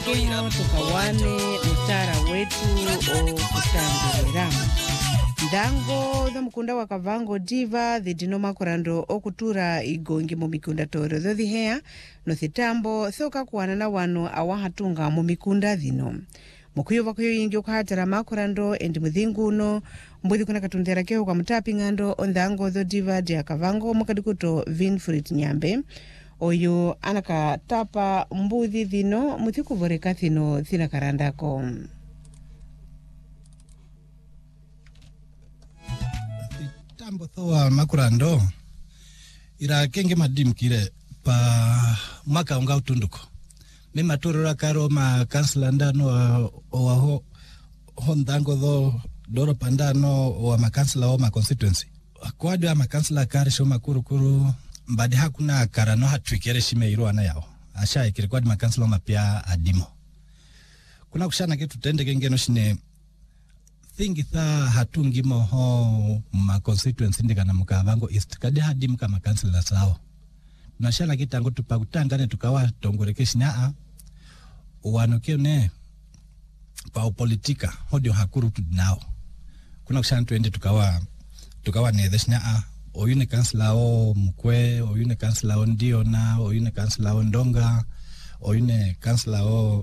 keho tukawane mutara wetu okutambulira ndango za mukunda wa Kavango diva dhidino makurando okutura igongi mu mikunda toro dhothiheya no thitambo thoka kuwana na wano awahatunga mu mikunda dhino mukuyo wakuyo yingi ukuhatara makurando endi muthinguno mbuthi kuna katundera keho kwa mutapi ngando ondhango dho diva dia Kavango mukadikuto Winfred Nyambe oyo anakatapa mbuthi dhino muthikuvoreka thino thina karandako tambo thoa makurando ira kenge madim kire pa mwaka unga utunduko me maturura karo ma kansla ndano wa hondango dho doro pandano wa makansla wa ma constituency akwadi wa makansla kare shoma kurukuru mbadi hakuna karano hatwikere shime iro ana yao asha ikire kwadi makansla wa mapia adimo kuna kushana kitu tende kengeno shine thingi tha hatungi moho ma constituency ndika na Kavango East kadi hadi mka makansela sawa tunashana kitango tupakutangane tukawa tongorekeshina wanokene pa politika hodio hakuru tudnao kuna kushana tuende tukawa nedeshina oyune kansela o mkwe oyune kansela o ndiona oyune kansela o ndonga oyune kansela o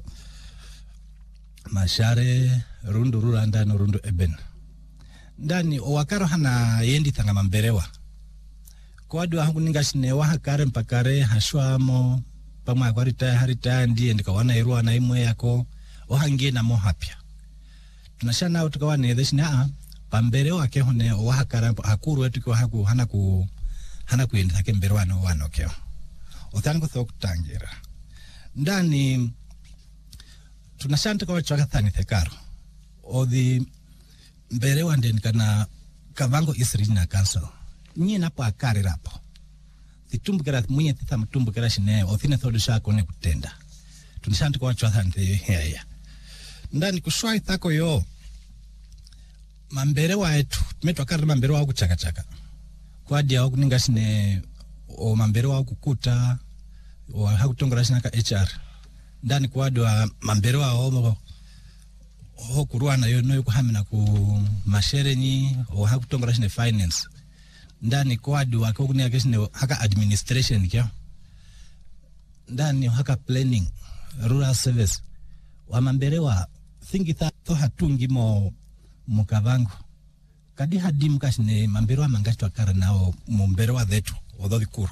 mashare rundu ruranda no rundu eben ndani owakaro hana yendi thanga mamberewa kwadu hangu ningashine wa hakare mpakare hashwamo pamwa kwarita harita ndiye ndikawana irua na imwe yako ohangie na mohapya tunashana tukawana edeshina pamberewa ke hone wa hakara hakuru wetu kwa haku hana kuenda ke mberewa no wanokeo othango thokutangira ndani tunashanta kwa chaka thani thekaro othi mbere wanden kana Kavango East Regional Council nye napo akari rapo thitumbukira mwenye thitha mtumbukira shine othine thodo shako ne kutenda tunashanta kwa chaka thani heya ndani kushwai thako yo mambere waetu tumetu akari mambere wa kuchaka kwa dia wa kuninga shine o mambere wa kukuta o hakutongora shina ka HR ndani kwa mambere wa omo ho kuruana yo no kuhamina ku masherenyi o hakutongora shine finance ndani kwa ko kunia keshine haka administration kya ndani haka planning rural service wa mambere wa thingi tho hatungi mo Kavango kadi hadim kashine mambere wa mangacho akara nao mumbere wa dhetu odhovi kuru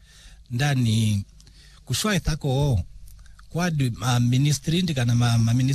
ndani kushwa ithako kwa ministry ndika na